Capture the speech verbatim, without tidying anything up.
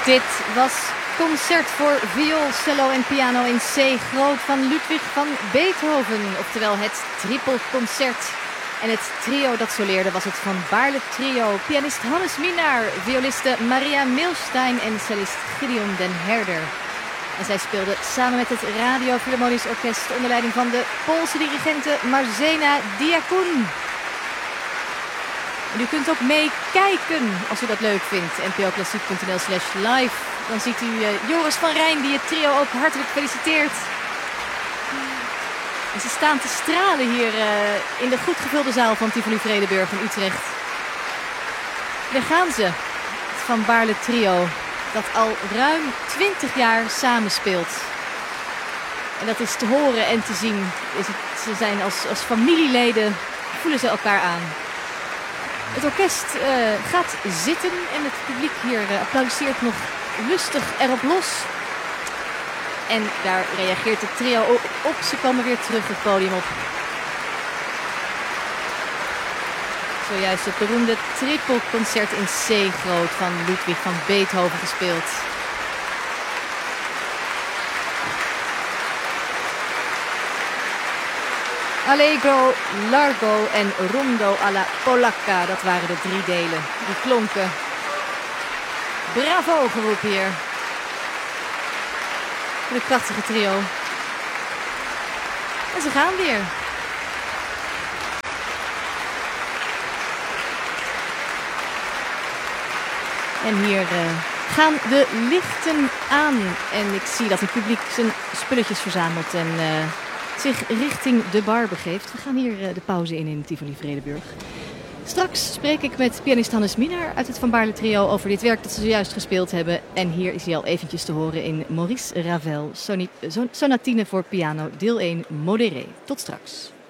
Dit was Concert voor viool, cello en piano in C groot van Ludwig van Beethoven. Oftewel het trippelconcert. En het trio dat soleerde was het Van Baarle Trio. Pianist Hannes Minaar, violiste Maria Milstein en cellist Gideon den Herder. En zij speelden samen met het Radio Philharmonisch Orkest onder leiding van de Poolse dirigente Marzena Diakoun. En u kunt ook meekijken als u dat leuk vindt. n p o klassiek punt n l slash live. Dan ziet u uh, Joris van Rijn die het trio ook hartelijk feliciteert. En ze staan te stralen hier uh, in de goed gevulde zaal van Tivoli Vredenburg in Utrecht. Daar gaan ze. Het Van Baarle Trio. Dat al ruim twintig jaar samenspeelt. En dat is te horen en te zien. Is het, ze zijn als, als familieleden, voelen ze elkaar aan. Het orkest uh, gaat zitten en het publiek hier uh, applaudisseert nog lustig erop los. En daar reageert het trio op. Ze komen weer terug het podium op. Zojuist het beroemde trippelconcert in C groot van Ludwig van Beethoven gespeeld. Allegro, Largo en Rondo alla Polacca, dat waren de drie delen. Die klonken. Bravo geroep hier. Voor het prachtige trio. En ze gaan weer. En hier uh, gaan de lichten aan. En ik zie dat het publiek zijn spulletjes verzamelt en uh, zich richting de bar begeeft. We gaan hier uh, de pauze in in Tivoli Vredenburg. Straks spreek ik met pianist Hannes Minaar uit het Van Baarle Trio over dit werk dat ze zojuist gespeeld hebben. En hier is hij al eventjes te horen in Maurice Ravel, Sonatine voor piano, deel één, Modéré. Tot straks.